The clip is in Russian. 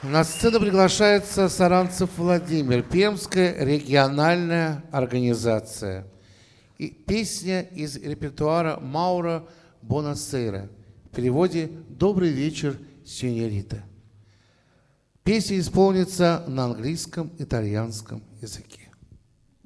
На сцену приглашается Саранцев Владимир, Пермская региональная организация. И песня из репертуара Мауро Бонасера в переводе «Добрый вечер, сеньорита». Песня исполнится на английском, итальянском языке.